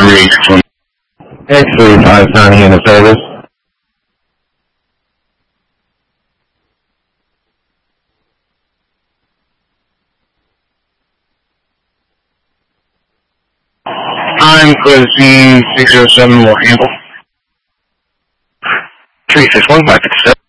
361. X3590 in the service. I'm clear to scene 607 will handle. 361 557.